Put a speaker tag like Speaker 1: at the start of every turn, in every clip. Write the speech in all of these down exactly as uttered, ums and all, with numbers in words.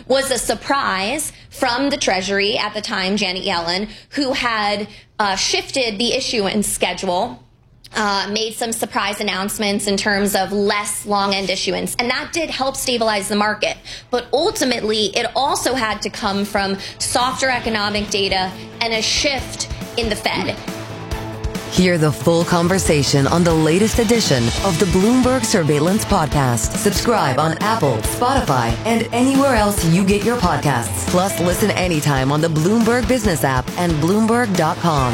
Speaker 1: was a surprise from the Treasury at the time, Janet Yellen, who had uh, shifted the issuance schedule. Uh, made some surprise announcements in terms of less long-end issuance, and that did help stabilize the market. But ultimately, it also had to come from softer economic data and a shift in the Fed.
Speaker 2: Hear the full conversation on the latest edition of the Bloomberg Surveillance Podcast. Subscribe on Apple, Spotify, and anywhere else you get your podcasts. Plus, listen anytime on the Bloomberg Business app and Bloomberg dot com.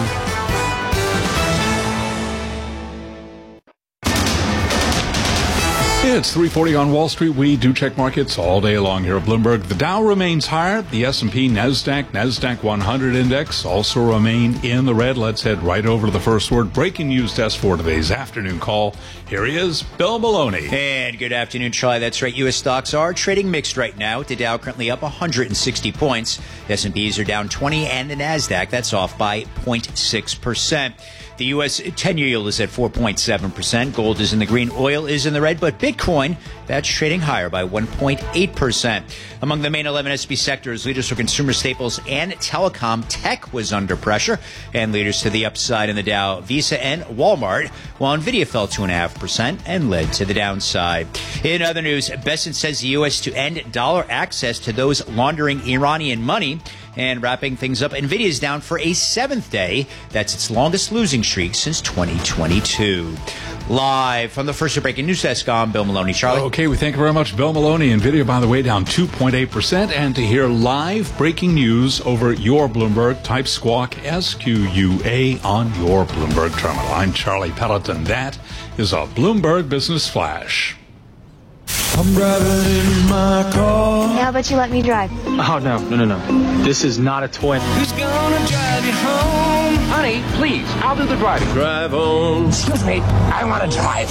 Speaker 3: It's three forty on Wall Street. We do check markets all day long here at Bloomberg. The Dow remains higher. The S and P, NASDAQ, NASDAQ one hundred index also remain in the red. Let's head right over to the first word. Breaking news desk for today's afternoon call. Here he is, Bill Maloney.
Speaker 4: And good afternoon, Charlie. That's right. U S stocks are trading mixed right now. With the Dow currently up one hundred sixty points. The S and Ps are down twenty, and the NASDAQ, that's off by zero point six percent. The U S ten-year yield is at four point seven percent. Gold is in the green. Oil is in the red. But Bitcoin, that's trading higher by one point eight percent. Among the main eleven S and P sectors, leaders for consumer staples and telecom, tech was under pressure. And leaders to the upside in the Dow, Visa and Walmart, while Nvidia fell two point five percent and led to the downside. In other news, Bessent says the U S to end dollar access to those laundering Iranian money. And wrapping things up, Nvidia is down for a seventh day. That's its longest losing streak since twenty twenty-two. Live from the first breaking news desk, I'm Bill Maloney. Charlie?
Speaker 3: Okay, we thank you very much, Bill Maloney. Nvidia, by the way, down two point eight percent. And to hear live breaking news over your Bloomberg, type Squawk, S Q U A, on your Bloomberg terminal. I'm Charlie Pelleton. That is a Bloomberg Business Flash.
Speaker 5: I'm driving in my car.
Speaker 6: How about you let me drive?
Speaker 7: Oh, no, no, no, no. This is not a toy.
Speaker 5: Who's gonna drive you home?
Speaker 7: Honey, please, I'll do the driving.
Speaker 5: Drive on.
Speaker 7: Excuse me, I want to drive.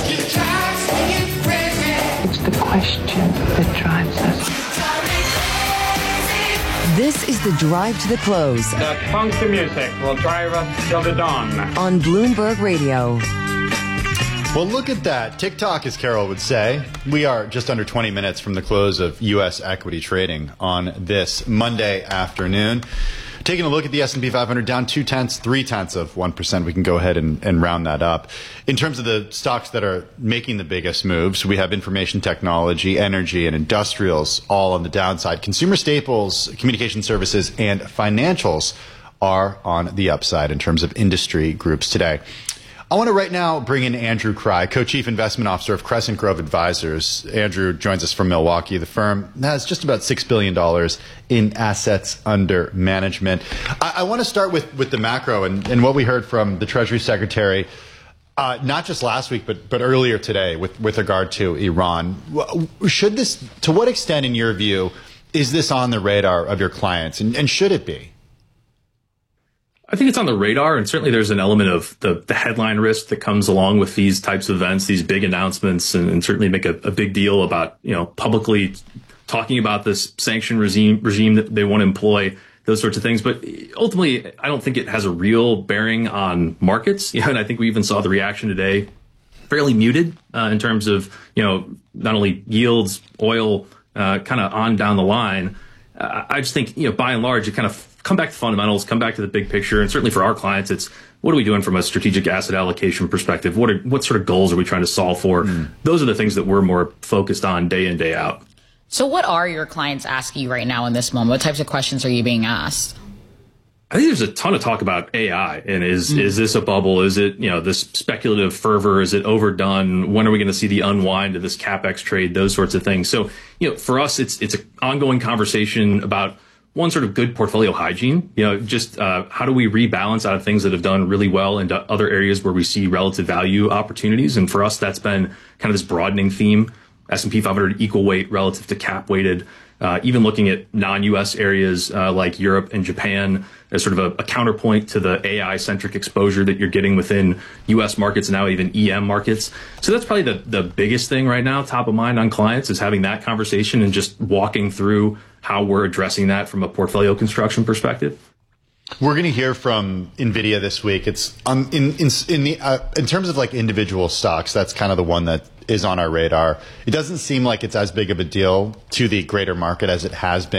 Speaker 8: It's the question that drives us.
Speaker 2: This is the drive to the close
Speaker 9: The funky music will drive us till the dawn.
Speaker 2: on Bloomberg Radio.
Speaker 10: Well, look at that. TikTok, as Carol would say. We are just under twenty minutes from the close of U S equity trading on this Monday afternoon. Taking a look at the S and P five hundred, down two-tenths, three-tenths of one percent. We can go ahead and, and round that up. In terms of the stocks that are making the biggest moves, we have information technology, energy, and industrials all on the downside. Consumer staples, communication services, and financials are on the upside in terms of industry groups today. I want to right now bring in Andrew Cry, Co-Chief Investment Officer of Crescent Grove Advisors. Andrew joins us from Milwaukee. The firm has just about six billion dollars in assets under management. I, I want to start with, with the macro and, and what we heard from the Treasury Secretary, uh, not just last week, but, but earlier today with, with regard to Iran. Should this, to what extent, in your view, is this on the radar of your clients, and, and should it be?
Speaker 11: I think it's on the radar, and certainly there's an element of the, the headline risk that comes along with these types of events, these big announcements, and, and certainly make a, a big deal about, you know, publicly talking about this sanction regime regime that they want to employ, those sorts of things. But ultimately, I don't think it has a real bearing on markets. You know, and I think we even saw the reaction today fairly muted uh, in terms of, you know, not only yields, oil, uh, kind of on down the line. Uh, I just think, you know, by and large, it kind of come back to fundamentals, come back to the big picture. And certainly for our clients, it's what are we doing from a strategic asset allocation perspective? What are, what sort of goals are we trying to solve for? Mm. Those are the things that we're more focused on day in, day out.
Speaker 12: So what are your clients asking you right now in this moment? What types of questions are you being asked?
Speaker 11: I think there's a ton of talk about A I, and is mm. is this a bubble? Is it, you know, this speculative fervor? Is it overdone? When are we going to see the unwind of this CapEx trade? Those sorts of things. So, you know, for us, it's it's an ongoing conversation about one, sort of good portfolio hygiene. You know, just uh, how do we rebalance out of things that have done really well into other areas where we see relative value opportunities? And for us, that's been kind of this broadening theme. S and P five hundred equal weight relative to cap weighted. Uh, even looking at non-U S areas uh, like Europe and Japan as sort of a, a counterpoint to the A I-centric exposure that you're getting within U S markets and now even E M markets. So that's probably the, the biggest thing right now, top of mind on clients, is having that conversation and just walking through how we're addressing that from a portfolio construction perspective.
Speaker 10: We're going to hear from Nvidia this week. It's um, in in in the uh, in terms of like individual stocks. That's kind of the one that is on our radar. It doesn't seem like it's as big of a deal to the greater market as it has been.